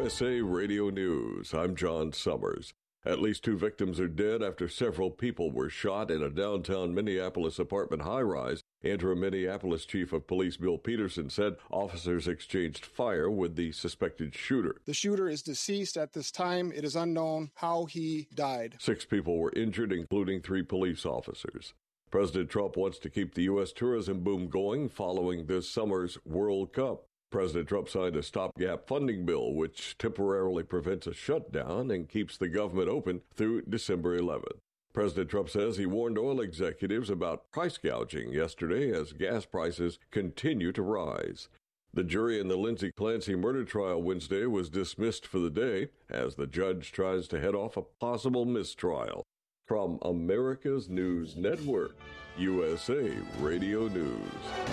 USA Radio News. I'm John Summers. At least 2 victims are dead after several people were shot in a downtown Minneapolis apartment high-rise. Interim Minneapolis Chief of Police Bill Peterson said officers exchanged fire with the suspected shooter. The shooter is deceased at this time. It is unknown how he died. 6 people were injured, including 3 police officers. President Trump wants to keep the U.S. tourism boom going following this summer's World Cup. President Trump signed a stopgap funding bill, which temporarily prevents a shutdown and keeps the government open through December 11th. President Trump says he warned oil executives about price gouging yesterday as gas prices continue to rise. The jury in the Lindsay Clancy murder trial Wednesday was dismissed for the day as the judge tries to head off a possible mistrial. From America's News Network, USA Radio News.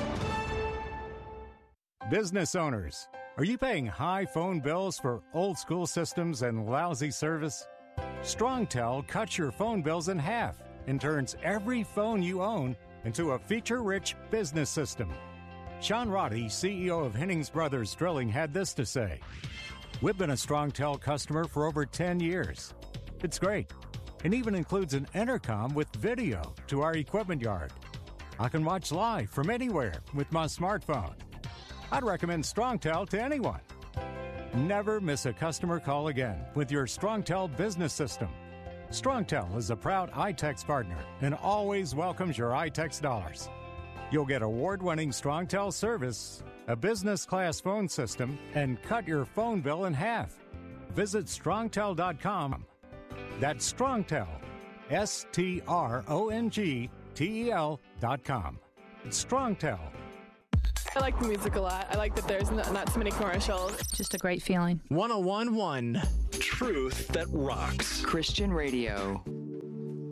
Business owners, are you paying high phone bills for old-school systems and lousy service? StrongTel cuts your phone bills in half and turns every phone you own into a feature-rich business system. Sean Roddy, CEO of Hennings Brothers Drilling, had this to say. We've been a StrongTel customer for over 10 years. It's great. It even includes an intercom with video to our equipment yard. I can watch live from anywhere with my smartphone. I'd recommend StrongTel to anyone. Never miss a customer call again with your StrongTel business system. StrongTel is a proud iTex partner and always welcomes your iTex dollars. You'll get award-winning StrongTel service, a business-class phone system, and cut your phone bill in half. Visit StrongTel.com. That's StrongTel, StrongTel.com. It's StrongTel. I like the music a lot. I like that there's not too many commercials. Just a great feeling. 101.1 Truth that rocks. Christian Radio.